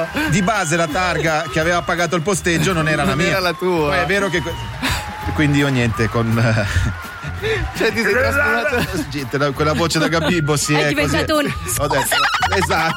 di base la targa che aveva pagato il posteggio non era la mia. Era la tua. Poi è vero che quindi io niente con cioè ti sei trasformato quella voce da Gabibbo è diventato un ho detto esatto.